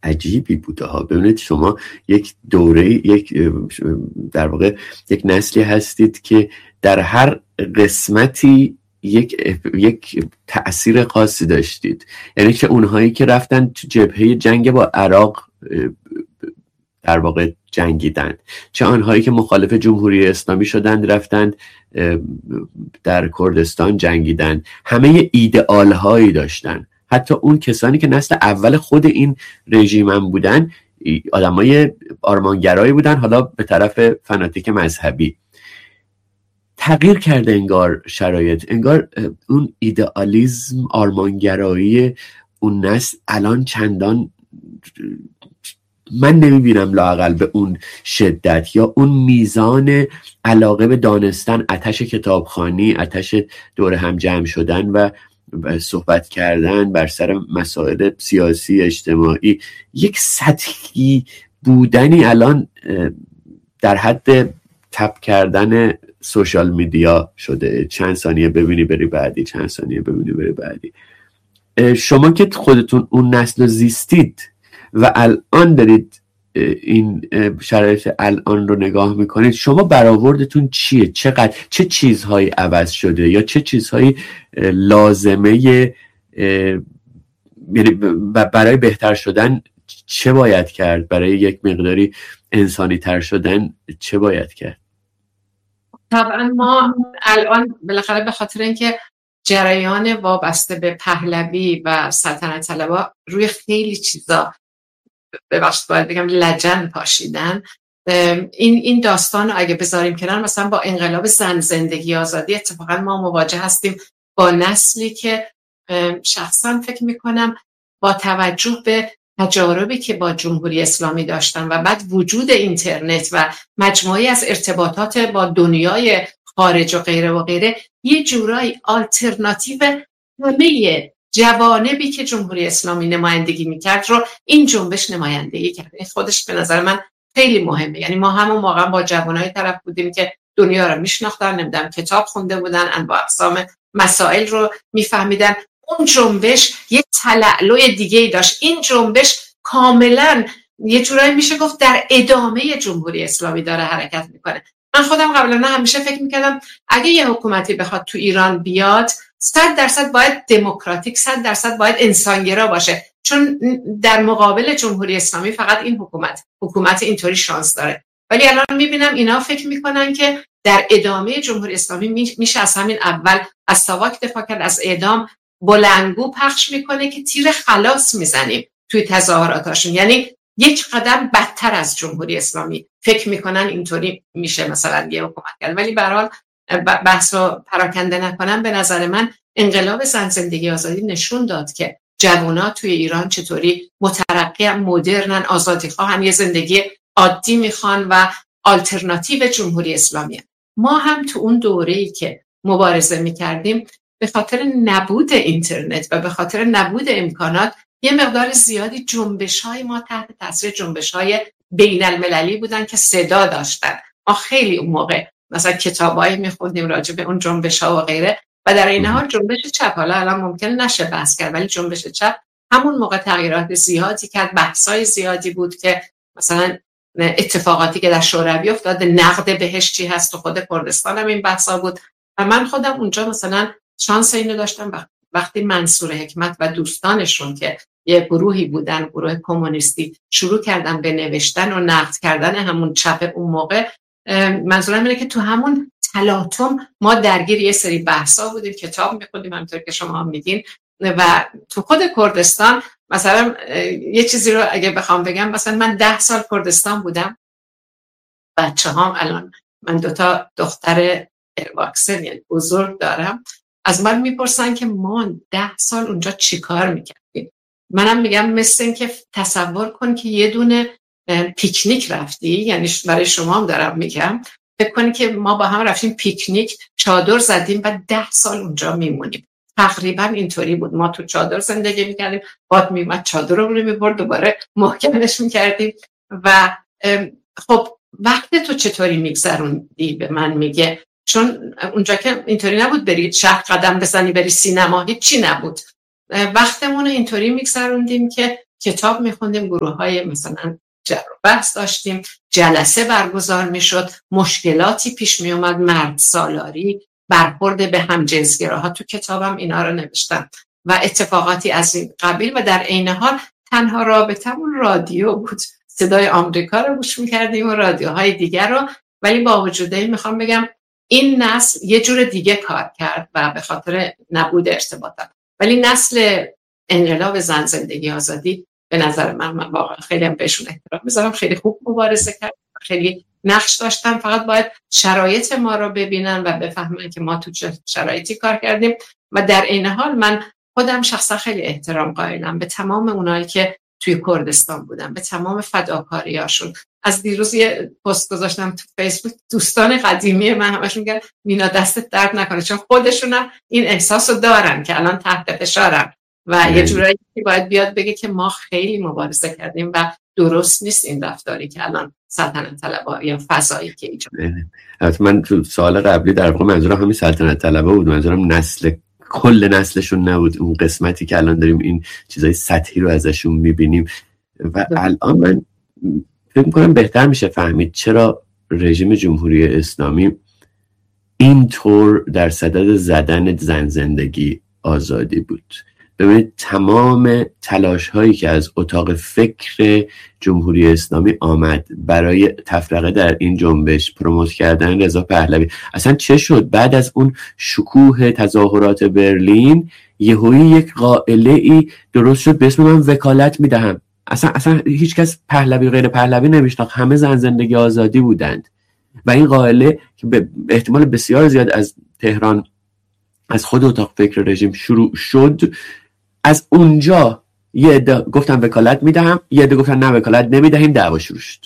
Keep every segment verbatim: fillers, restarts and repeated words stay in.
عجیبی بوده ها. ببینید شما یک دوره، یک در واقع یک نسلی هستید که در هر قسمتی یک یک تأثیر خاصی داشتید. یعنی که اونهایی که رفتن تو جبهه جنگ با عراق در واقع جنگیدن، چه آنهایی که مخالف جمهوری اسلامی شدند رفتند در کردستان جنگیدن، همه ایدئال هایی داشتن. حتی اون کسانی که نسل اول خود این رژیم هم بودن آدمای آرمانگرایی بودن، حالا به طرف فناتیک مذهبی. تغییر کرده انگار شرایط، انگار اون ایدئالیسم، آرمانگرایی اون نسل الان چندان من نمیبینم لااقل به اون شدت یا اون میزان علاقه به دانستن، آتش کتابخوانی، آتش دور هم جمع شدن و صحبت کردن بر سر مسائل سیاسی اجتماعی. یک سطحی بودنی الان در حد تپ کردن سوشال میدیا شده. چند ثانیه ببینی بری بعدی، چند ثانیه ببینی بری بعدی. شما که خودتون اون نسل زیستید و الان دارید این شرایط الان رو نگاه میکنید، شما برآوردتون چیه؟ چقدر چه چیزهایی عوض شده یا چه چیزهایی لازمه یعنی برای بهتر شدن چه باید کرد؟ برای یک مقداری انسانی تر شدن چه باید کرد؟ طبعا ما الان بالاخره به خاطر اینکه جریان وابسته به پهلوی و سلطنت طلبها روی خیلی چیزا ببخشید باید بگم لجن پاشیدن، این این داستان رو اگه بذاریم کنار، مثلا با انقلاب زن، زندگی، آزادی، اتفاقا ما مواجه هستیم با نسلی که شخصا فکر میکنم با توجه به تجاربی که با جمهوری اسلامی داشتن و بعد وجود اینترنت و مجموعی از ارتباطات با دنیای خارج و غیره و غیره، یه جورایی آلترناتیو همه جوانبی که جمهوری اسلامی نمایندگی میکرد رو این جنبش نمایندگی کرد. این خودش به نظر من خیلی مهمه. یعنی ما همون موقع با جوانای طرف بودیم که دنیا رو میشناختن، نمیدونم کتاب خونده بودن، انواع اقسام مسائل رو میفهمیدن. اون جنبش یه تلألؤ دیگه‌ای داشت. این جنبش کاملا یه جورایی میشه گفت در ادامه جمهوری اسلامی داره حرکت میکنه. من خودم قبلا همیشه فکر میکردم اگه یه حکومتی بخواد تو ایران بیاد، صد درصد باید دموکراتیک، صد درصد باید انسانگرا باشه، چون در مقابل جمهوری اسلامی فقط این حکومت حکومت اینطوری شانس داره. ولی الان میبینم اینا فکر میکنن که در ادامه جمهوری اسلامی میشه از همین اول از ساواک دفاع کرد، از اعدام بلندگو پخش میکنه که تیر خلاص میزنیم توی تظاهراتاشون. یعنی یک قدم بدتر از جمهوری اسلامی فکر میکنن اینطوری میشه مثلا یه حکومت کرد. ولی به هر حال بحثو پراکنده نکنم، به نظر من انقلاب زن، زندگی، آزادی نشون داد که جوونا توی ایران چطوری مترقی، مدرنن، آزادی خواهن، یه زندگی عادی میخوان و آلترناتیو جمهوری اسلامی هن. ما هم تو اون دوره‌ای که مبارزه میکردیم به خاطر نبود اینترنت و به خاطر نبود امکانات یه مقدار زیادی جنبش‌های ما تحت تاثیر جنبش‌های بین المللی بودن که صدا داشتن. ما خیلی اون موقع مثلا کتابایی میخوندیم راجع به اون جنبش‌ها و غیره، و در این حال جنبش چپ، حالا الان ممکنه نشه بحث کرد، ولی جنبش چپ همون موقع تغییرات زیادی کرد، بحث‌های زیادی بود که مثلا اتفاقاتی که در شوروی افتاد، نقد بهش چی هست، و خود کردستان هم این بحثا بود. و من خودم اونجا مثلا شانس اینو داشتم وقتی منصور حکمت و دوستانشون که یه گروهی بودن، گروه کمونیستی، شروع کردن به نوشتن و نقد کردن همون چپ اون موقع، منظورم اینه که تو همون تلاطم ما درگیر یه سری بحثا بودیم، کتاب می‌خوندیم همونطور که شما هم میگین. و تو خود کردستان مثلا یه چیزی رو اگه بخوام بگم، مثلا من ده سال کردستان بودم، بچه‌هام الان من دوتا دختر واکسن یعنی بزرگ دارم، از من میپرسن که ما ده سال اونجا چی کار میکردیم. منم میگم مثل این که تصور کن که یه دونه پیکنیک رفتی، یعنی برای شما هم دارم میگم، فکر کنی که ما با هم رفتیم پیکنیک، چادر زدیم و ده سال اونجا میمونیم. تقریبا اینطوری بود. ما تو چادر زندگی میکردیم، باد میومد چادر رو میبرد دوباره محکمش میکردیم. و خب وقت تو چطوری میگذروندی به من میگه، چون اونجا که اینطوری نبود بری شهر قدم بزنی بری سینما، هیچی نبود. وقتمون رو اینطوری میگذروندیم که کتاب میخوندیم، گروه های مثلا جر و بحث داشتیم، جلسه برگزار میشد، مشکلاتی پیش میومد، مرد سالاری، برخورد به همجنسگراها، تو کتابم اینا رو نوشتم و اتفاقاتی از این قبیل. و در عین حال تنها رابطمون رادیو بود، صدای آمریکا رو گوش میکردیم و رادیوهای دیگر رو. ولی با وجود این میخوام بگم این نسل یه جور دیگه کار کرد و به خاطر نبود ارتباطات. ولی نسل انقلاب زن زندگی آزادی به نظر من، من واقعا خیلی هم بهشون احترام میذارم، خیلی خوب مبارزه کرد، خیلی نقش داشتن. فقط باید شرایط ما رو ببینن و بفهمن که ما تو چه شرایطی کار کردیم. و در این حال من خودم شخصا خیلی احترام قائلم به تمام اونایی که توی کردستان بودن، به تمام فداکاریاشون. از دیروز یه پست گذاشتم تو فیسبوک، دوستان قدیمی من همشون میگن مینا دستت درد نکنه، چون خودشون این احساسو دارن که الان تحت فشارن و یه جورایی باید بیاد بگه که ما خیلی مبارزه کردیم و درست نیست این رفتاری که الان سلطنت طلبا یا فضایی که ایجاد. البته من تو سوال قبلی در واقع منظورم همین سلطنت طلبا بود، منظورم نسل کل نسلشون نبود، اون قسمتی که الان داریم این چیزای سطحی رو ازشون میبینیم. و الان من فکر میکنم بهتر میشه فهمید چرا رژیم جمهوری اسلامی اینطور در صدد زدن زن زندگی آزادی بود. ببینید تمام تلاش هایی که از اتاق فکر جمهوری اسلامی آمد برای تفرقه در این جنبش، پروموت کردن رضا پهلوی، اصلا چه شد بعد از اون شکوه تظاهرات برلین یهویی یک قائله ای درست شد به اسم من وکالت میدهم. اصلا اصلا هیچ کس پهلوی غیر پهلوی نمیشناخت، همه زن زندگی آزادی بودند. و این قائله که به احتمال بسیار زیاد از تهران، از خود اتاق فکر رژیم شروع شد، از اونجا یه عده گفتن وکالت میدهم، یه عده گفتن نه وکالت نمیدهیم، دعوا شروع شد.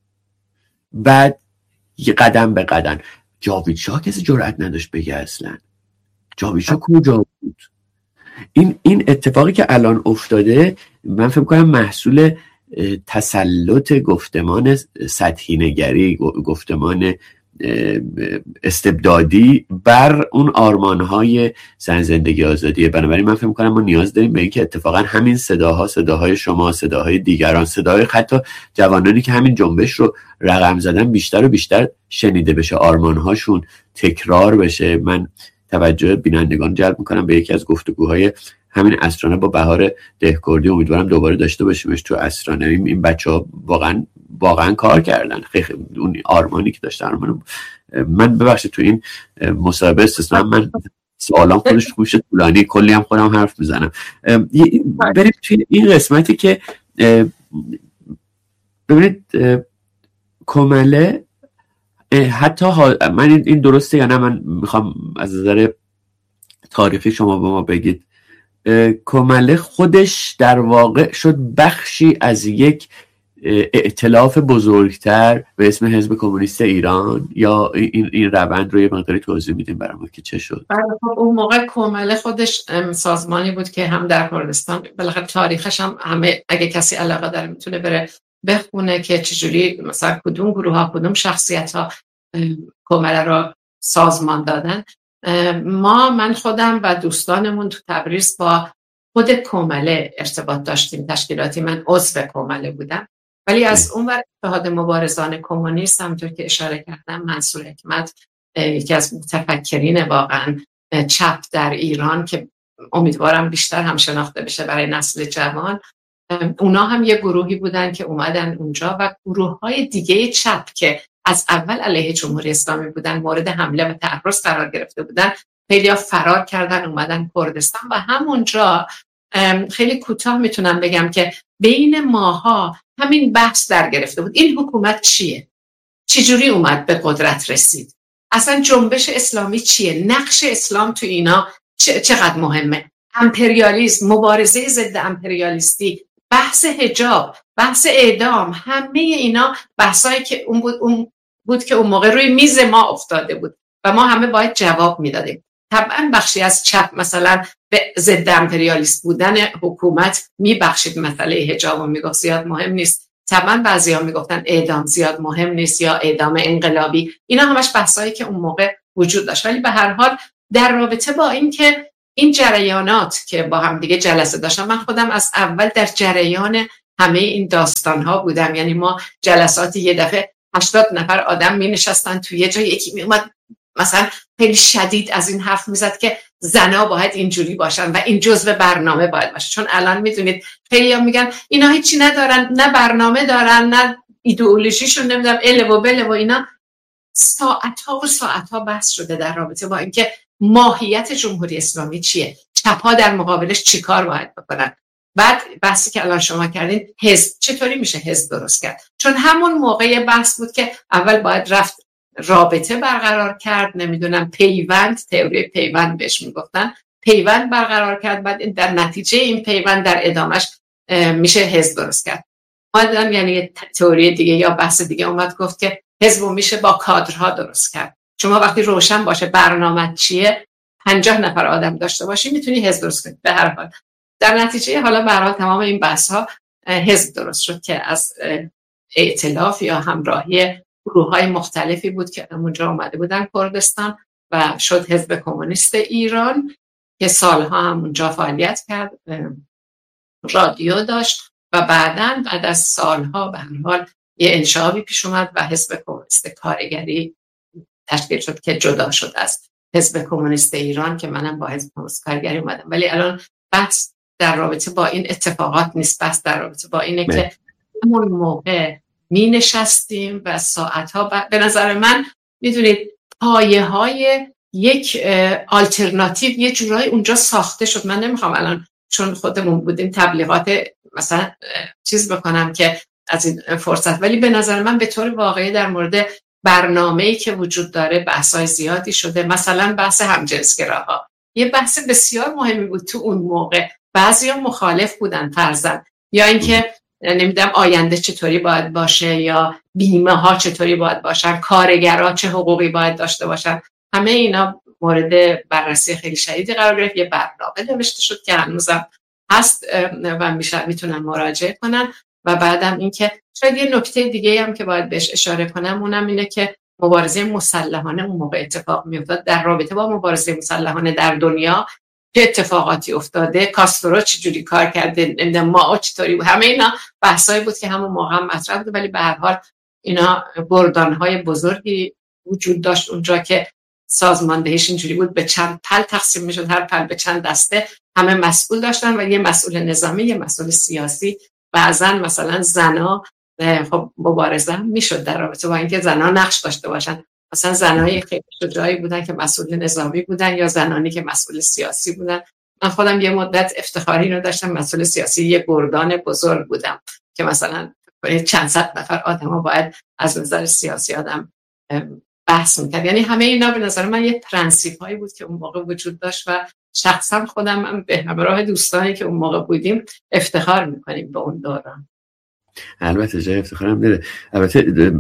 بعد یه قدم به قدم جاوید شاه کسی جرئت نداشت بگه اصلا. جاوید شاه کجا بود؟ این این اتفاقی که الان افتاده من فکر کنم محصول تسلط گفتمان سطحی نگری، گفتمان استبدادی بر اون آرمانهای زن زندگی آزادیه. بنابراین من فکر می‌کنم ما نیاز داریم به اینکه اتفاقا همین صداها، صداهای شما، صداهای دیگران، صداهای حتی جوانانی که همین جنبش رو رقم زدن بیشتر و بیشتر شنیده بشه، آرمانهاشون تکرار بشه. من توجه بینندگان جلب می‌کنم به یکی از گفتگوهای همین اسرانه با بهار دهکردی، امیدوارم دوباره داشته باشیمش تو اسرانه. این بچه‌ها واقعا واقعا کار کردن، خیلی اون آرمانی که داشتن. آرمان من ببخشید تو این مصاحبه استثنا من سوالام خودش خوش طولانی، کلی هم خودم حرف میزنم. بریم توی این قسمتی که ببینید کمله، حتی من این درسته یا نه، من میخوام از نظر تاریخی شما به ما بگید، کمله خودش در واقع شد بخشی از یک ائتلاف بزرگتر به اسم حزب کمونیست ایران، یا این این روند رو یه مقداری توضیح میدیم برام که چه شد؟ خب اون موقع کمله خودش سازمانی بود که هم در کردستان، بالاخره تاریخش هم همه اگه کسی علاقه داره میتونه بره بخونه که چجوری مثلا کدوم گروه ها، کدوم شخصیت ها کمله رو سازمان دادن. ما من خودم و دوستانمون تو تبریز با خود کمله ارتباط داشتیم تشکیلاتی. من عضو کمله بودم، ولی از اون ور اتحاد مبارزان کمونیست، همونطور که اشاره کردم، منصور حکمت یکی از متفکرین واقعا چپ در ایران که امیدوارم بیشتر هم شناخته بشه برای نسل جوان، اونا هم یه گروهی بودن که اومدن اونجا و گروه های دیگه چپ که از اول علیه جمهوری اسلامی بودن، مورد حمله و تعرض قرار گرفته بودن، خیلی‌ها فرار کردن اومدن کردستان. و همونجا خیلی کوتاه میتونم بگم که بین ماها همین بحث در گرفته بود، این حکومت چیه؟ چجوری اومد به قدرت رسید؟ اصلا جنبش اسلامی چیه؟ نقش اسلام تو اینا چقدر مهمه؟ امپریالیسم، مبارزه ضد امپریالیستی، بحث حجاب، بحث اعدام، همه اینا بحثایی که اون بود, اون بود که اون موقع روی میز ما افتاده بود و ما همه باید جواب میدادیم. طبعا بخشی از چپ مثلا به ضد امپریالیست بودن حکومت میبخشید مسئله حجاب و میگفت زیاد مهم نیست. طبعا بعضیا میگفتن اعدام زیاد مهم نیست یا اعدام انقلابی. اینا همش بحثایی که اون موقع وجود داشت. ولی به هر حال در رابطه با این که این جریانات که با هم دیگه جلسه داشتم، من خودم از اول در جریان همه این داستان ها بودم. یعنی ما جلسات یه دفعه هشتاد نفر آدم می نشستن توی یه جای، یکی می اومد مثلا خیلی شدید از این حرف میزد که زنا باید اینجوری باشن و این جزء برنامه باید باشه. چون الان میدونید خیلی ها میگن اینا هیچی ندارن، نه برنامه دارن نه ایدئولوژیشون نمیدونم اله و بله و اینا. ساعت ها و ساعت ها بحث شده در رابطه با اینکه ماهیت جمهوری اسلامی چیه، چپ‌ها در مقابلش چی کار باید بکنن. بعد بحثی که الان شما کردین، حزب چطوری میشه حزب درست کرد؟ چون همون موقع بحث بود که اول باید رفت رابطه برقرار کرد، نمیدونم پیوند، تئوری پیوند بهش میگفتن، پیوند برقرار کرد. بعد در نتیجه این پیوند در ادامش میشه حزب درست کرد. بعدم یعنی تئوری دیگه یا بحث دیگه اومد گفت که حزب میشه با کادرها درست کرد. شما وقتی روشن باشه برنامه چیه، پنجاه نفر آدم داشته باشی، میتونی حزب درست کنی. به هر حال در نتیجه حالا به هر حال تمام این بحث ها حزب درست شد که از ائتلاف یا همراهی گروه‌های مختلفی بود که اونجا اومده بودن کردستان و شد حزب کمونیست ایران که سالها هم اونجا فعالیت کرد، رادیو داشت و بعداً بعد از سالها به هر حال یه انشابی پیش اومد و حزب کمونیست کارگری تشکیل شد که جدا شد از حزب کمونیست ایران که منم با حزب کمونیست کارگری اومدم. ولی الان بحث در رابطه با این اتفاقات نیست، بحث در رابطه با اینه که همون موقع می نشستیم و ساعتها ب... به نظر من میدونید پایه های یک آلترناتیو یه جورایی اونجا ساخته شد. من نمیخوام الان چون خودمون بودیم تبلیغات مثلا چیز بکنم که از این فرصت، ولی به نظر من به طور واقعی در مورد برنامه‌ای که وجود داره بحث‌های زیادی شده. مثلا بحث همجنسگراها یه بحث بسیار مهمی بود تو اون موقع. بعضیا مخالف بودن فرضاً، یا اینکه نمیدونم آینده چطوری باید باشه یا بیمه ها چطوری باید باشن، کارگرها چه حقوقی باید داشته باشن. همه اینا مورد بررسی خیلی شدیدی قرار گرفت. یه برنامه نوشته شد که هنوزم هست و میشه میتونن مراجعه کنن. و بعدم اینکه شاید یه نکته دیگه هم که باید بهش اشاره کنم اونم اینه که مبارزه مسلحانه اون موقع اتفاق میافتاد. در رابطه با مبارزه مسلحانه در دنیا چه اتفاقاتی افتاده، کاسترو چجوری کار کرده، نمیدونم ماو چطوری بود، همه اینا بحثایی بود که همون موقع هم مطرح بود. ولی به هر حال اینا گردانهای بزرگی وجود داشت اونجا که سازماندهیش اینجوری بود به چند پل تقسیم میشد، هر پل به چند دسته، همه مسئول داشتن و یه مسئول نظامی، یه مسئول سیاسی. بعضا مثلا زنا خب مبارزه هم میشد در رابطه با اینکه زنا نقش داشته باشن. مثلا زنای خیلی شجاعی بودن که مسئول نظامی بودن یا زنانی که مسئول سیاسی بودن. من خودم یه مدت افتخاری رو داشتم مسئول سیاسی یه گردان بزرگ بودم که مثلا چند صد نفر آدم باید از نظر سیاسی آدم بحث میکرد. یعنی همه اینا به نظر من یه پرنسیپ هایی بود که اون موقع وجود داشت و شخصا خودم به همراه دوستانی که اون موقع بودیم افتخار میکنیم به اون دوران. البته جای افتخارم داره. البته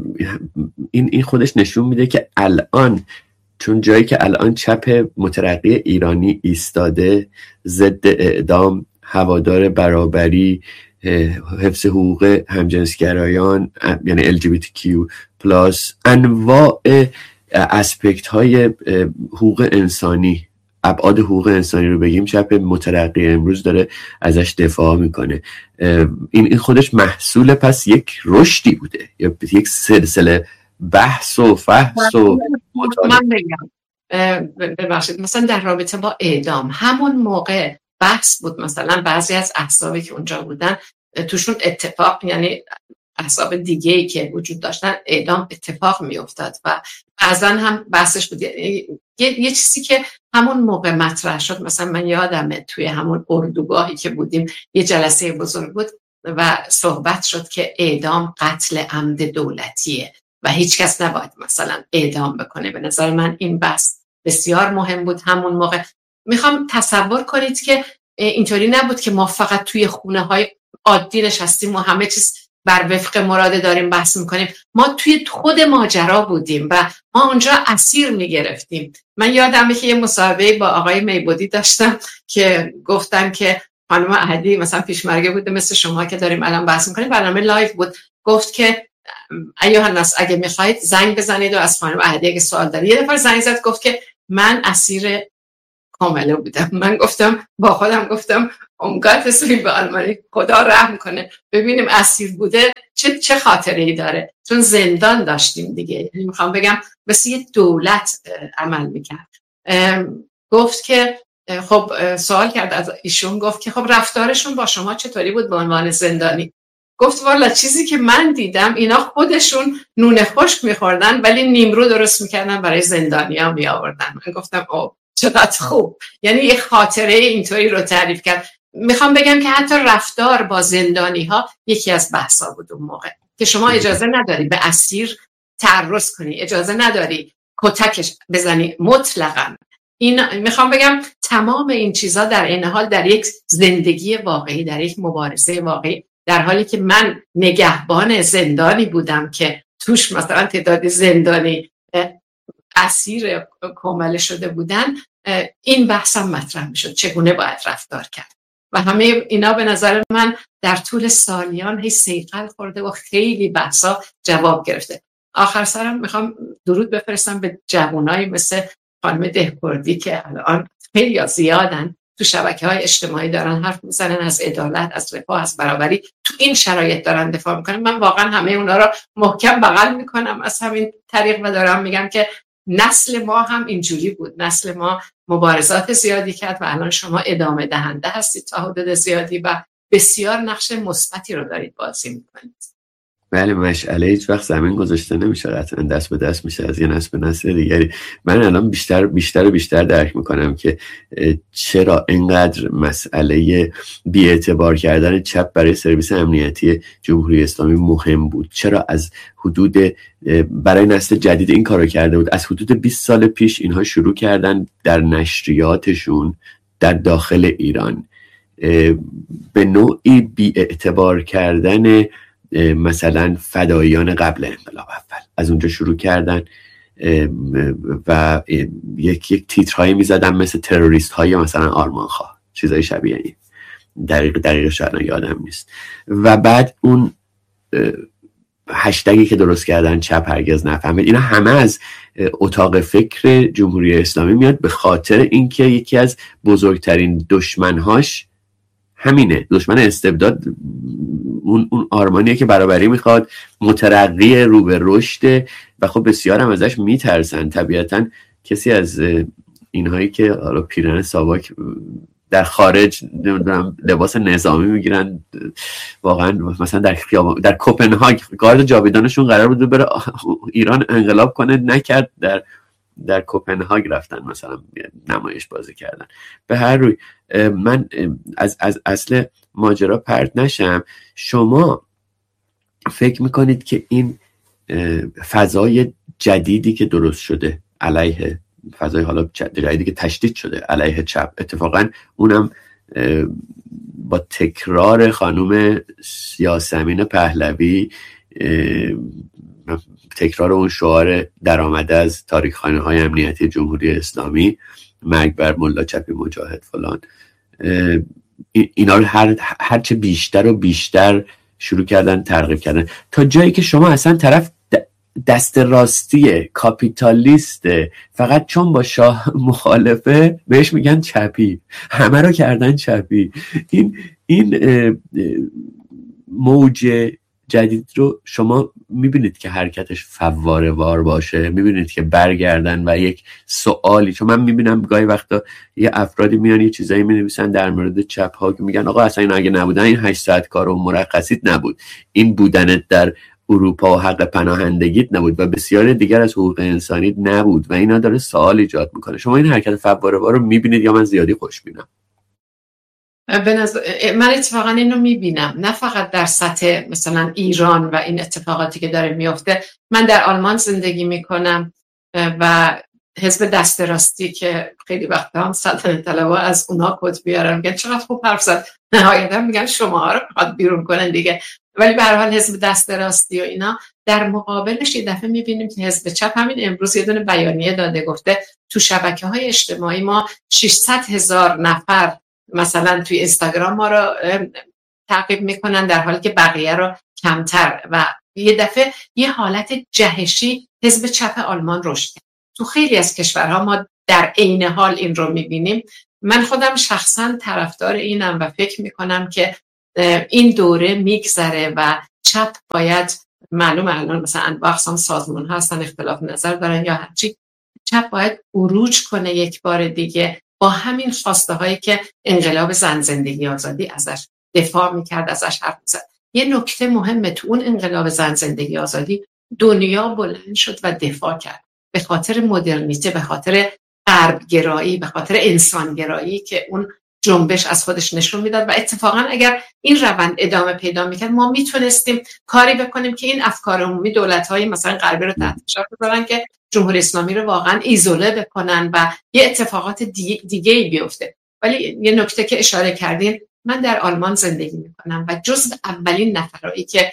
این این خودش نشون میده که الان چون جایی که الان چپ مترقی ایرانی ایستاده ضد اعدام، هوادار برابری، حفظ حقوق همجنسگرایان یعنی ال جی بی تی کیو پلاس، انواع اسپکت های حقوق انسانی، ابعاد حقوق انسانی رو بگیم، چپ مترقی امروز داره ازش دفاع میکنه. این این خودش محصول پس یک رشدی بوده یا یک سلسله بحث و فحص و من بگم ببخشید مثلا در رابطه با اعدام همون موقع بحث بود. مثلا بعضی از احزابی که اونجا بودن توشون اتفاق، یعنی احزاب دیگه‌ای که وجود داشتن، اعدام اتفاق میافتاد و بعضا هم بحثش بود. یه, یه چیزی که همون موقع مطرح شد، مثلا من یادمه توی همون اردوگاهی که بودیم یه جلسه بزرگ بود و صحبت شد که اعدام قتل عمد دولتیه و هیچ کس نباید مثلا اعدام بکنه. به نظر من این بحث بسیار مهم بود همون موقع. میخوام تصور کنید که اینطوری نبود که ما فقط توی خونه های عادی نشستیم و همه چیز بر وفق مراده داریم بحث میکنیم. ما توی خود ماجرا بودیم و ما اونجا اسیر میگرفتیم. من یادمه که یه مصاحبه با آقای میبودی داشتم که گفتن که خانم احدی مثلا پیشمرگه بوده مثل شما که داریم الان بحث میکنیم، برنامه لایو بود، گفت که ایها الناس اگه میخواید زنگ بزنید و از خانم احدی اگه سوال دارید. یه نفر زنگ زد گفت که من اسیر کامله بودم. من گفتم با خودم گفتم امگات اسمی به آلمانی خدا رحم کنه ببینیم اسیر بوده چه چه خاطره ای داره، چون زندان داشتیم دیگه. یعنی میخوام بگم مثل یه دولت عمل میکرد. گفت که خب سوال کرد از ایشون، گفت که خب رفتارشون با شما چطوری بود به عنوان زندانی؟ گفت والا چیزی که من دیدم اینا خودشون نون خشک میخوردن ولی نیمرو درست میکردن برای زندانیا می آوردن. من گفتم اوه چقدر خوب. یعنی یه خاطره اینطوری رو تعریف کرد. میخوام بگم که حتی رفتار با زندانی ها یکی از بحثا بود اون موقع که شما اجازه نداری به اسیر تعرض کنی، اجازه نداری کتکش بزنی مطلقاً. این میخوام بگم تمام این چیزا در این حال در یک زندگی واقعی، در یک مبارزه واقعی، در حالی که من نگهبان زندانی بودم که توش مثلا تعداد زندانی اسیر کامل شده بودن، این بحثم مطرح میشد چگونه باید رفتار کرد و همه اینا به نظر من در طول سالیان هی صیقل خورده و خیلی بحثا جواب گرفته. آخر سرم میخوام درود بفرستم به جوانایی مثل خانم دهکردی که الان خیلی زیادن تو شبکه‌های اجتماعی دارن حرف میزنن از عدالت، از رفاه، از برابری، تو این شرایط دارن دفاع میکنن. من واقعا همه اونا رو محکم بغل میکنم از همین طریق و دارم میگم که نسل ما هم اینجوری بود. نسل ما مبارزات زیادی کرد و الان شما ادامه دهنده هستید تا حدود زیادی و بسیار نقش مثبتی رو دارید بازی میکنید. بله، مشعله هیچ وقت زمین گذاشته نمیشه، قطعا دست به دست میشه از یه نسل به نسل دیگری. من الان بیشتر بیشتر و بیشتر درک میکنم که چرا اینقدر مسئله بی‌اعتبار کردن چپ برای سرویس امنیتی جمهوری اسلامی مهم بود. چرا از حدود برای نسل جدید این کارو کرده بود. از حدود بیست سال پیش اینها شروع کردن در نشریاتشون در داخل ایران به نوعی بی‌اعتبار کردن مثلا فداییان قبل انقلاب اول، از اونجا شروع کردن و یک یک تیترهایی میزدن مثل تروریست های مثلا آرمانخواه، چیزای شبیه این، دقیق دقیق شاید یادم نیست. و بعد اون هشتگی که درست کردن چپ هرگز نفهمید، اینا همه از اتاق فکر جمهوری اسلامی میاد به خاطر اینکه یکی از بزرگترین دشمنهاش همینه، دشمن استبداد، اون اون آرمانیه که برابری میخواد، مترقی رو به رشد و خب بسیار هم ازش میترسن. طبیعتا کسی از اینهایی که حالا پیرن ساواک در خارج نمیدونم لباس نظامی میگیرن، واقعا مثلا در خیابان در کوپنهاگ گارد جاویدانشون قرار بود بره ایران انقلاب کنه، نکرد، در در کوپنهاگ رفتن مثلا نمایش بازی کردن. به هر روی من از از اصل ماجرا پرت نشم، شما فکر میکنید که این فضای جدیدی که درست شده علیه فضای حالا جدیدی که تشدید شده علیه چپ، اتفاقا اونم با تکرار خانم یاسمین پهلوی، تکرار اون شعار درآمده از تاریخ‌خوانه های امنیتی جمهوری اسلامی، مرگ بر ملا چپی مجاهد فلان، اینا رو هر هرچه بیشتر و بیشتر شروع کردن ترغیب کردن تا جایی که شما اصلا طرف دست راستی کاپیتالیست، فقط چون با شاه مخالفه بهش میگن چپی، همه رو کردن چپی. این این موج جدید رو شما میبینید که حرکتش فواره وار باشه، میبینید که برگردن و یک سوالی، چون من میبینم گاهی وقتا یه افرادی میان یه چیزایی مینویسن در مورد چپ ها که میگن آقا اصلا این اگه نبودن این هشت ساعت کار و مرخصیت نبود، این بودنت در اروپا و حق پناهندگیت نبود و بسیار دیگر از حقوق انسانیت نبود و اینا داره سوال ایجاد میکنه. شما این حرکت فواره وار رو میبینید یا من زیادی خوشبینم؟ من اتفاقا اینو میبینم، نه فقط در سطح مثلا ایران و این اتفاقاتی که داره میفته. من در آلمان زندگی میکنم و حزب دست راستی که خیلی وقتا هم سلطنت طلبها از اونا کد بیارن، میگن چقدر خوب حرف زد، نهایتا میگن شما رو میخواد بیرون کنن دیگه. ولی به هر حال حزب دست راستی و اینا در مقابلش یه دفعه میبینیم که حزب چپ همین امروز یه دونه بیانیه داده، گفته تو شبکه‌های اجتماعی ما ششصد هزار نفر مثلا توی اینستاگرام ما رو تعقیب میکنن در حالی که بقیه رو کمتر، و یه دفعه یه حالت جهشی حزب چپ آلمان رشد کرد. تو خیلی از کشورها ما در عین حال این رو میبینیم. من خودم شخصا طرفدار اینم و فکر میکنم که این دوره میگذره و چپ باید، معلومه الان مثلا انواع اقسام سازمان ها هستن اختلاف نظر دارن یا هرچی، چپ باید عروج کنه یک بار دیگه با همین خواسته هایی که انقلاب زن زندگی آزادی ازش دفاع میکرد، ازش حرف میزد. یه نکته مهمه تو اون انقلاب زن زندگی آزادی، دنیا بلند شد و دفاع کرد به خاطر مدرنیته، به خاطر غربگرایی، به خاطر انسانگرایی که اون جنبش از خودش نشون میداد. و اتفاقا اگر این روند ادامه پیدا میکرد ما میتونستیم کاری بکنیم که این افکار عمومی دولت‌های مثلا غربی رو تحت فشار بذارن که جمهوری اسلامی رو واقعا ایزوله بکنن و یه اتفاقات دیگه ای بیفته. ولی یه نکته که اشاره کردین، من در آلمان زندگی میکنم و جزو اولین نفرایی که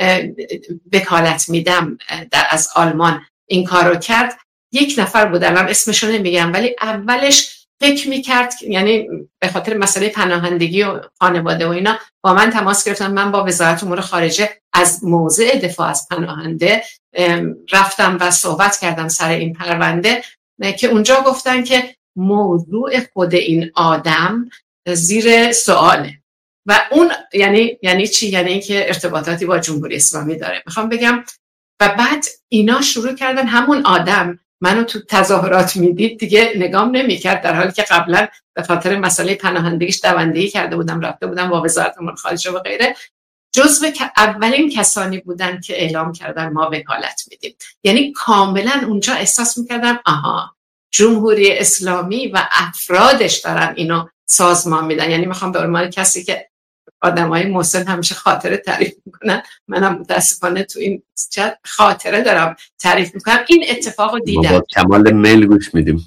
وکالت میدم در از آلمان این کارو کرد یک نفر بود، الان اسمشو نمیگم، ولی اولش فکر میکرد، یعنی به خاطر مسئله پناهندگی و خانواده و اینا با من تماس گرفتن. من با وزارت امور خارجه از موضع دفاع از پناهنده رفتم و صحبت کردم سر این پرونده که اونجا گفتن که موضوع خود این آدم زیر سؤاله. و اون یعنی یعنی چی؟ یعنی اینکه ارتباطاتی با جمهوری اسلامی داره. میخوام بگم و بعد اینا شروع کردن، همون آدم منو تو تظاهرات میدید دیگه نگام نمیکرد، در حالی که قبلا به خاطر مسئله پناهندگیش دوندگی کرده بودم، رفته بودم با وزارت امور خارجه و غیره. جزو که اولین کسانی بودن که اعلام کردن ما وکالت میدیم. یعنی کاملا اونجا احساس میکردم آها جمهوری اسلامی و افرادش دارن اینو سازمان میدن. یعنی میخوام به عنوان کسی که آدمای محسن همیشه خاطره تعریف میکنن، منم متاسفانه تو این چت خاطره دارم تعریف میکنم، این اتفاقو دیدم. ما با کمال میل گوش میدیم.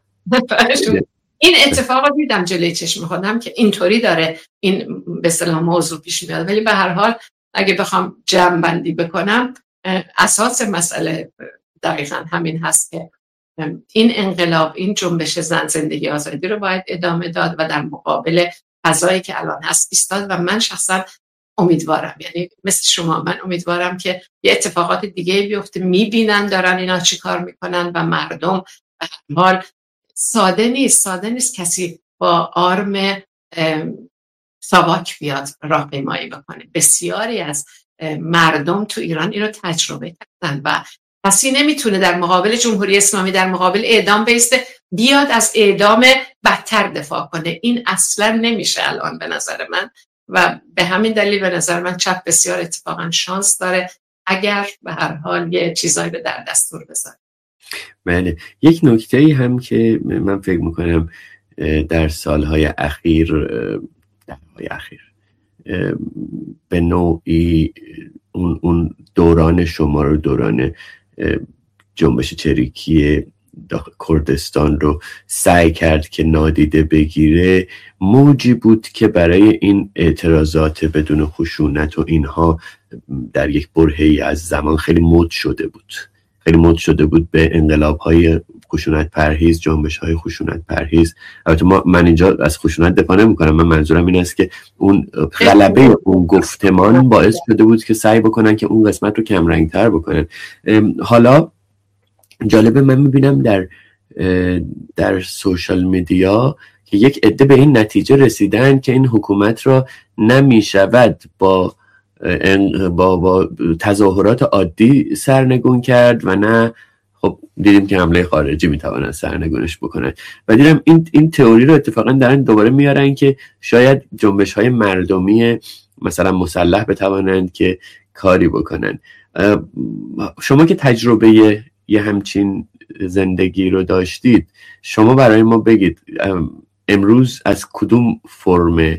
این اتفاقو دیدم جلوی چشم خودم که اینطوری داره این به اصطلاح موضوع پیش میاد. ولی به هر حال اگه بخوام جمع بندی بکنم، اساس مسئله دقیقاً همین هست که این انقلاب، این جنبش زن زندگی آزادی رو باید ادامه داد و در مقابل فضایی که الان هست ایستاد. و من شخصا امیدوارم، یعنی مثل شما، من امیدوارم که یه اتفاقات دیگه بیفته. میبینن دارن اینا چی کار میکنن و مردم به هر حال ساده نیست ساده نیست کسی با آرم ساواک بیاد راهپیمایی بکنه. بسیاری از مردم تو ایران اینو تجربه کردن و کسی نمیتونه در مقابل جمهوری اسلامی، در مقابل اعدام بیسته، بیاد از اعدام بدتر دفاع کنه. این اصلا نمیشه الان به نظر من. و به همین دلیل به نظر من چپ بسیار اتفاقا شانس داره اگر به هر حال یه چیزایی رو در دستور بذاره. بله، یک نکته‌ای هم که من فکر میکنم در سالهای اخیر درهای اخیر به نوعی اون, اون دوران شما رو، دوران جنبش چریکی کردستان رو سعی کرد که نادیده بگیره، موجی بود که برای این اعتراضات بدون خشونت و اینها در یک برهه‌ای از زمان خیلی مد شده بود خیلی مد شده بود به انقلاب‌های خشونت پرهیز، جنبش‌های خشونت پرهیز. البته ما من اینجا از خشونت دفاع نمی‌کنم، من منظورم این است که اون غلبه اون گفتمان باعث شده بود که سعی بکنن که اون قسمت رو کم رنگ‌تر بکنن. حالا جالبه من می‌بینم در در سوشال میدیا که یک عده به این نتیجه رسیدن که این حکومت را نمی‌شود با با با تظاهرات عادی سرنگون کرد و نه خب دیدیم که حمله خارجی میتونن سرنگونش بکنن. و دیدم این این تئوری رو اتفاقا دارن دوباره میارن که شاید جنبش های مردمی مثلا مسلح بتوانند که کاری بکنن. شما که تجربه یه همچین زندگی رو داشتید، شما برای ما بگید امروز از کدوم فرم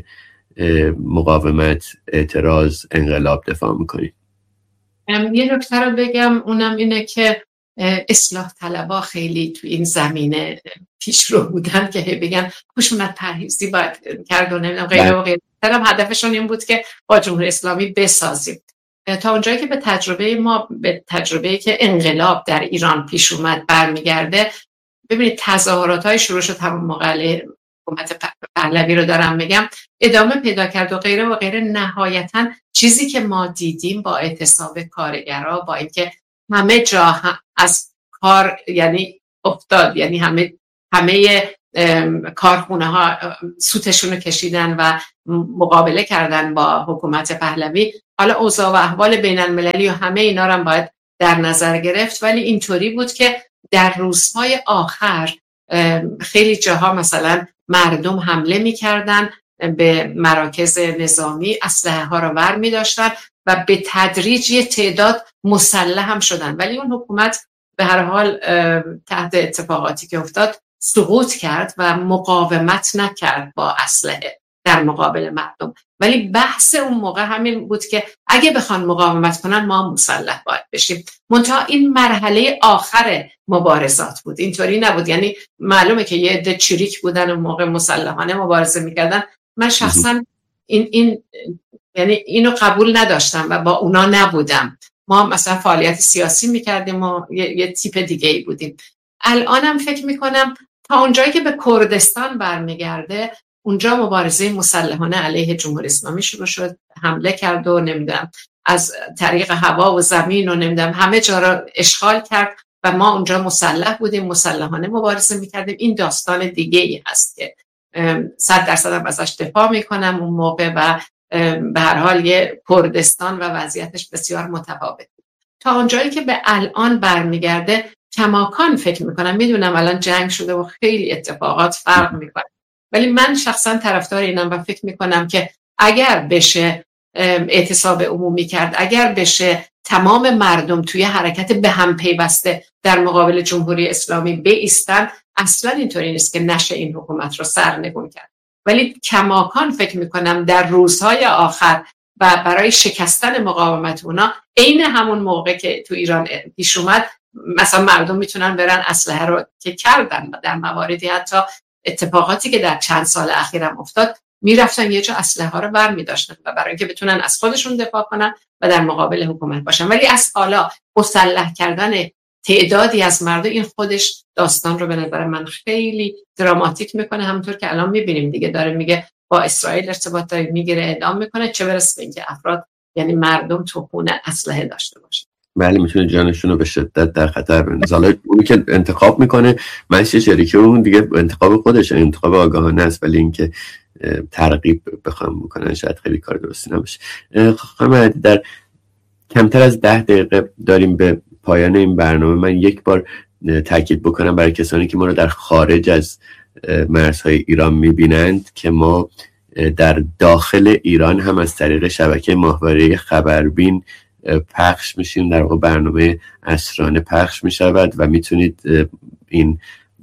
مقاومت، اعتراض، انقلاب دفاع میکنید؟ یه نکته رو بگم، اونم اینه که اصلاح طلبا خیلی تو این زمینه پیشرو بودن که بگن خشونت پرهیزی باید کرد و نمیدونم غیره و غیره. هم هدفشون این بود که با جمهوری اسلامی بسازیم. تا اونجایی که به تجربه ما، به تجربه‌ای که انقلاب در ایران پیش اومد برمیگرده، ببینید تظاهرات های شروع شد همون موقع حکومت پهلوی رو دارم میگم، ادامه پیدا کرد و غیره و غیره. نهایتاً چیزی که ما دیدیم با اعتصاب کارگرها، با اینکه همه جا از کار یعنی افتاد، یعنی همه همه کارخونه ها سوتشون رو کشیدن و مقابله کردن با حکومت پهلوی. حالا اوضاع و احوال بین المللی و همه اینا رو هم باید در نظر گرفت، ولی اینطوری بود که در روزهای آخر خیلی جاها مثلا مردم حمله میکردن به مراکز نظامی، اسلحه ها رو ور می‌داشتن و به تدریج یه تعداد مسلح هم شدن، ولی اون حکومت به هر حال تحت اتفاقاتی که افتاد سقوط کرد و مقاومت نکرد با اسلحه در مقابل مردم. ولی بحث اون موقع همین بود که اگه بخوان مقاومت کنن ما مسلح باید بشیم. منتها این مرحله آخر مبارزات بود، اینطوری نبود. یعنی معلومه که یه عده چریک بودن اون موقع مسلحانه مبارزه میکردن. من شخصا این این یعنی اینو قبول نداشتم و با اونا نبودم. ما مثلا فعالیت سیاسی میکردیم و یه, یه تیپ دیگه ای بودیم. الانم فکر میکنم تا اونجایی که به کردستان برمیگرده، اونجا مبارزه مسلحانه علیه جمهوری اسلامی شروع شد، حمله کرد و نمیدونم از طریق هوا و زمین و نمیدونم همه جا را اشغال کرد و ما اونجا مسلح بودیم، مسلحانه مبارزه میکردیم. این داستان دیگه ای هست که صد درصد هم ازش دفاع میکنم اون موقع و به هر حال یه کردستان و وضعیتش بسیار متفاوت. تا اونجایی که به الان برمیگرده کماکان فکر میکنم، میدونم الان جنگ شده و خیلی اتفاقات فرق میکنه، ولی من شخصا طرفدار اینم و فکر میکنم که اگر بشه اعتصاب عمومی کرد، اگر بشه تمام مردم توی حرکت به هم پیوسته در مقابل جمهوری اسلامی بایستن، اصلا اینطوری نیست که نشه این حکومت رو سرنگون کرد. ولی کماکان فکر میکنم در روزهای آخر و برای شکستن مقاومت اونا، عین همون موقع که تو ایران پیش اومد، مثلا مردم میتونن برن اسلحه رو که کردن و در مواردی حتی اتفاقاتی که در چند سال اخیرم افتاد، میرفتن یه جا اسلحه ها رو برمی‌داشتن و برای اینکه بتونن از خودشون دفاع کنن و در مقابل حکومت باشن. ولی از حالا مسلح کردن تعدادی از مردم، این خودش داستان رو به نظر من خیلی دراماتیک میکنه. همونطور که الان میبینیم دیگه داره میگه با اسرائیل ارتباط داره، میگیره اعدام میکنه، چه برسه به اینکه افراد یعنی مردم تو خونه اسلحه داشته باشه. بله، میتونه جانشون رو به شدت در خطر بندازه. حالا اونی که انتخاب میکنه منش شریکه اون دیگه انتخاب خودشه، انتخاب آگاهانه است، ولی اینکه ترغیب بخوام بکنن شاید خیلی کار درستی نباشه. خانم در کمتر از ده دقیقه داریم به پایان این برنامه. من یک بار تاکید بکنم برای کسانی که ما رو در خارج از مرزهای ایران میبینند که ما در داخل ایران هم از طریق شبکه ماهواره خبربین پخش میشیم. در واقع برنامه عصرانه پخش میشود و میتونید این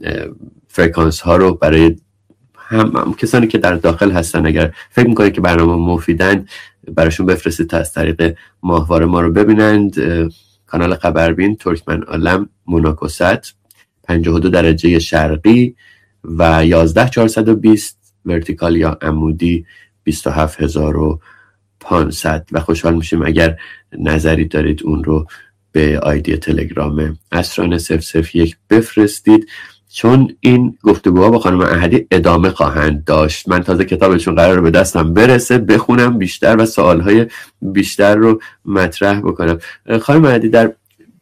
فرکانس ها رو برای هم, هم کسانی که در داخل هستن اگر فکر میکنید که برنامه مفیدند براشون بفرستید تا از طریق ماهواره ما رو ببینند. کانال خبربین ترکمن عالم مناکست پنجاه و دو درجه شرقی و یازده هزار چهارصد و بیست ورتیکال یا عمودی بیست و هفت هزار و پانصد و خوشحال میشیم اگر نظری دارید اون رو به آیدی تلگرام عصرانه صفر صفر یک بفرستید، چون این گفتگوها با خانم احدی ادامه خواهند داشت. من تازه کتابشون قراره به دستم برسه، بخونم بیشتر و سوالهای بیشتر رو مطرح بکنم. خانم احدی در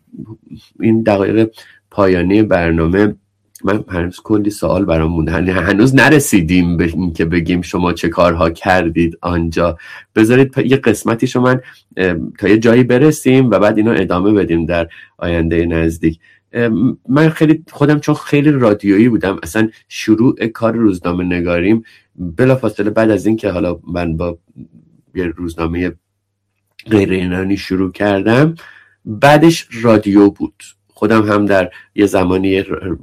این دقایق پایانی برنامه من هنوز کلی سوال برام مونده، هنوز نرسیدیم به این که بگیم شما چه کارها کردید آنجا. بذارید یه قسمتی شما من تا یه جایی برسیم و بعد اینا ادامه بدیم در آینده نزدیک. من خیلی خودم چون خیلی رادیویی بودم، اصلا شروع کار روزنامه نگاریم بلافاصله بعد از این که حالا من با یه روزنامه غیر ایرانی شروع کردم، بعدش رادیو بود. خودم هم در یه زمانی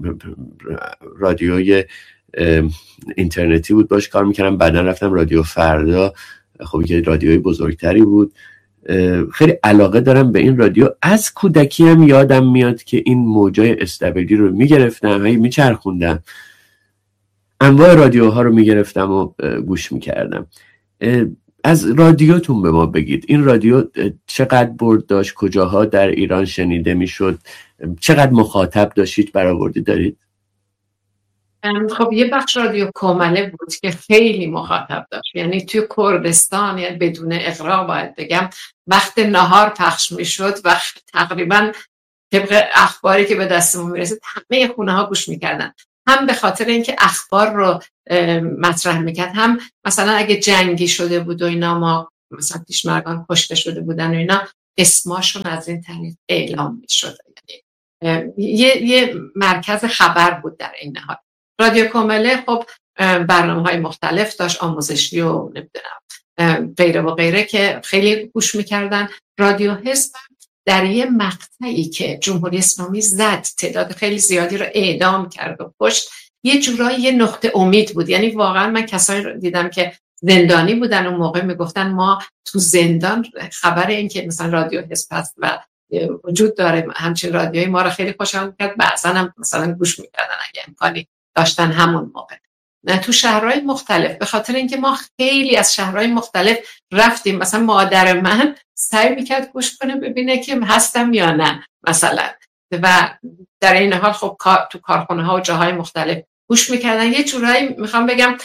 رادیوی اینترنتی بود باش کار میکردم، بعدا رفتم رادیو فردا، خب یه رادیوی بزرگتری بود. خیلی علاقه دارم به این رادیو. از کودکی هم یادم میاد که این موجای استبلی رو میگرفتم، هی میچرخوندم، انواع رادیوها رو میگرفتم و گوش میکردم. از رادیوتون به ما بگید، این رادیو چقدر برد داشت، کجاها در ایران شنیده میشد، چقدر مخاطب داشتید برآوردی دارید؟ خب یه بخش رادیو کومله بود که خیلی مخاطب داشت، یعنی توی کردستان، یعنی بدون اغراق باید بگم وقت نهار پخش میشد و تقریبا طبق اخباری که به دستمون میرسید همه خونه ها گوش میکردن. هم به خاطر اینکه اخبار رو مطرح میکرد، هم مثلا اگه جنگی شده بود و اینا، ما مثلا پیشمرگان کشته شده بودن و اینا، اسماشون از این طریق اعلام میشد. یعنی یه یه مرکز خبر بود در این حال. رادیو کامله خب برنامه‌های مختلف داشت، آموزشی و نمیدونم غیره و غیره که خیلی گوش میکردن. رادیو حزب در یه مقطعی که جمهوری اسلامی زد، تعداد خیلی زیادی رو اعدام کرد و کشت، یه جورایی یه نقطه امید بود. یعنی واقعا من کسایی رو دیدم که زندانی بودن اون موقع میگفتن ما تو زندان خبر این که مثلا رادیو حزب هست و وجود داره همچین رادیویی ما رو خیلی خوشحال کرد، بعضا هم مثلا گوش میکردن اگه امکانی داشتن همون موقع. نه تو شهرهای مختلف، به خاطر اینکه ما خیلی از شهرهای مختلف رفتیم، مثلا مادر من سعی میکرد گوش کنه ببینه که هستم یا نه مثلا، و در این حال خب تو کارخونه ها و جاهای مختلف گوش میکردن. یه جورایی میخوام بگم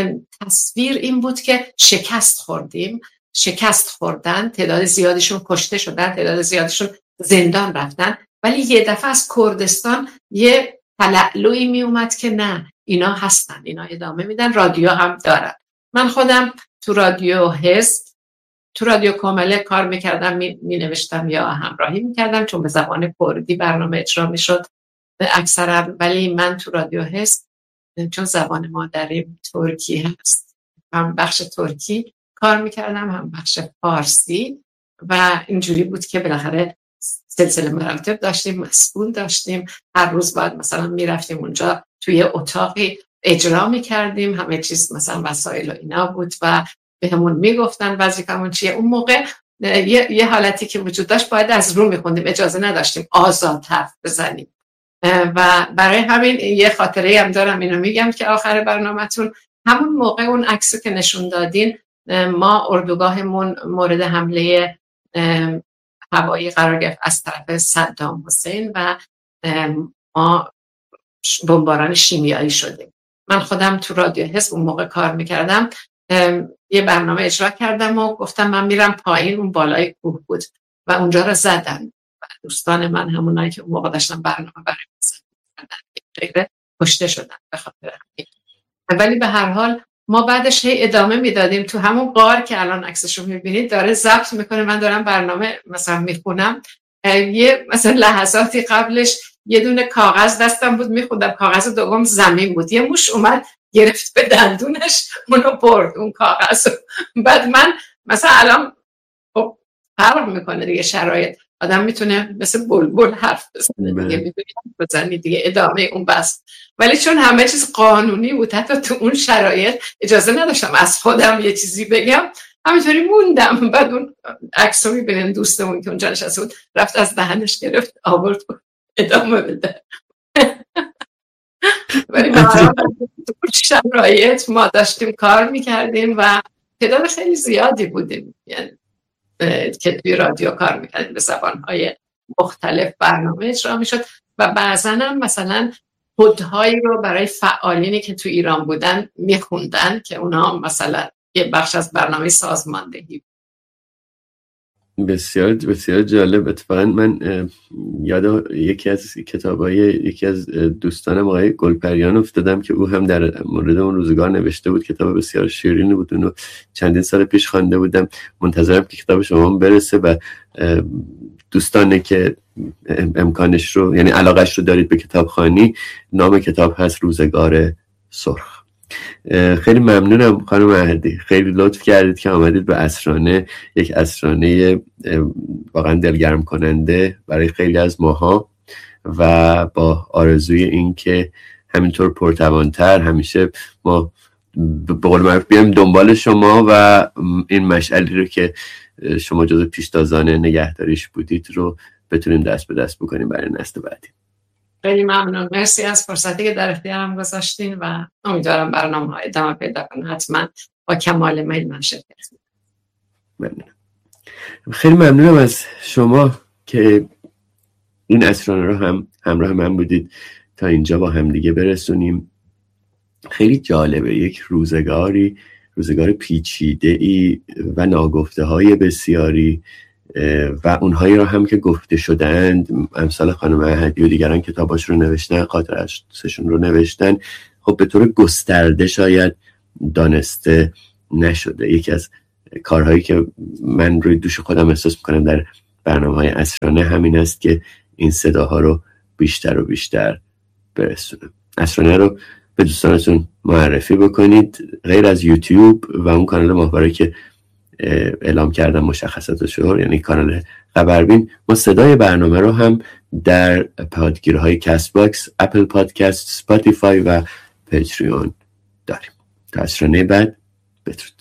تصویر این بود که شکست خوردیم، شکست خوردن، تعداد زیادشون کشته شدن، تعداد زیادشون زندان رفتن، ولی یه دفعه از کردستان یه تلألؤی می اومد که نه، اینا هستن، اینا ادامه میدن، رادیو هم دارن. من خودم تو رادیو حزب، تو رادیو کامله کار میکردم، می, می نوشتم یا همراهی میکردم، چون به زبان کردی برنامه اجرا میشد اکثرا، ولی من تو رادیو حزب چون زبان مادریم ترکی هست، هم بخش ترکی کار میکردم، هم بخش فارسی، و اینجوری بود که بالاخره سلسله مراتب داشتیم، مسئول داشتیم، هر روز باید مثلا میرفتیم اونجا توی اتاقی اجرا میکردیم، همه چیز مثلا وسایل و اینا بود و به همون میگفتن وظیفمون چیه. اون موقع یه،, یه حالتی که وجود داشت، باید از رو میخوندیم، اجازه نداشتیم آزاد حرف بزنیم، و برای همین یه خاطره هم دارم، اینو میگم که آخر برنامه‌تون همون موقع اون عکسو که نشون دادین، ما اردوگاهمون مورد حمله هوایی قرار گرفت از طرف صدام حسین و ما بمباران شیمیایی شدیم. من خودم تو رادیو حزب اون موقع کار میکردم، یه برنامه اجرا کردم و گفتم من میرم پایین، اون بالای کوه بود و اونجا رو زدن و دوستان من همونایی که اون موقع داشتن برنامه برای مثلا کشته شدن به خاطر همین. ولی به هر حال ما بعدش هی ادامه میدادیم. تو همون غار که الان عکسشو میبینید داره ضبط میکنه، من دارم برنامه مثلا میخونم، یه مثلا لحظاتی قبلش یه دونه کاغذ دستم بود میخوندم، کاغذ دوم زمین بود، یه موش اومد گرفت به دندونش اونو برد اون کاغذ. بعد من مثلا الان خب فرق میکنه دیگه شرایط، آدم میتونه مثل بلبل حرف بزنه دیگه، میتونه بزنی دیگه ادامه اون بس، ولی چون همه چیز قانونی بود حتی تو اون شرایط اجازه نداشتم از خودم یه چیزی بگم، همینطوری موندم. بعد اون عکس رو میبینین دوستمون که اونجا نشسته بود رفت از دهنش گرفت آورد ادامه بده. ولی تو شرایط ما داشتیم کار میکردیم و تعداد خیلی زیادی بودیم، یعنی که توی رادیو کار میکردیم، به زبانهای مختلف برنامه اجرا میشد و بعضا هم مثلا کدهایی رو برای فعالینی که تو ایران بودن میخوندن که اونا مثلا یه بخش از برنامه سازماندهی. بسیار بسیار جالب. اتفاقا من یاد یکی از کتابای یکی از دوستانم آقای گلپریان افتادم که او هم در مورد اون روزگار نوشته بود، کتاب بسیار شیرینی بود، اونو چندین سال پیش خوانده بودم، منتظرم که کتاب شما برسه و دوستانه که امکانش رو یعنی علاقش رو دارید به کتابخوانی، نام کتاب هست روزگار سرخ. خیلی ممنونم خانم احدی، خیلی لطف کردید که آمدید به عصرانه، یک عصرانه واقعا دلگرم کننده برای خیلی از ماها و با آرزوی این که همینطور پرتوانتر همیشه ما به قول معروف بیایم دنبال شما و این مشعلی رو که شما جزو پیشتازان نگهداریش بودید رو بتونیم دست به دست بکنیم برای نسل بعدی. خیلی ممنون، مرسی از فرصتی که در اختیارم گذاشتین و امیدوارم برنامه های ادامه پیدا کنه، حتما با کمال میل من شرکت ممنونم. خیلی ممنونم از شما که این عصرانه رو هم همراه من بودید تا اینجا با هم دیگه برسونیم. خیلی جالبه، یک روزگاری روزگار پیچیده‌ای و ناگفته های بسیاری و اونهایی رو هم که گفته شدند، امثال خانم احدی و دیگران کتاباش رو نوشتن، خاطراتشون رو نوشتن، خب به طور گسترده شاید دانسته نشده. یکی از کارهایی که من روی دوش خودم احساس میکنم در برنامه‌های عصرانه همین است که این صداها رو بیشتر و بیشتر برسونم. عصرانه رو به دوستانتون معرفی بکنید. غیر از یوتیوب و اون کانال ماهواره که اعلام کردم مشخصات شهر، یعنی کانال خبربین، ما صدای برنامه رو هم در پادگیرهای کست باکس، اپل پادکست، سپاتیفای و پتریون داریم. تا عصرانه بعد بدرود.